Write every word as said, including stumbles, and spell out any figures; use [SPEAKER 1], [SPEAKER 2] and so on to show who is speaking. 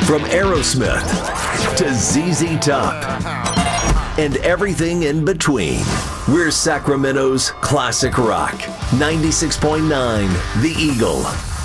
[SPEAKER 1] From Aerosmith to Z Z Top and everything in between. We're Sacramento's classic rock. ninety-six point nine The Eagle.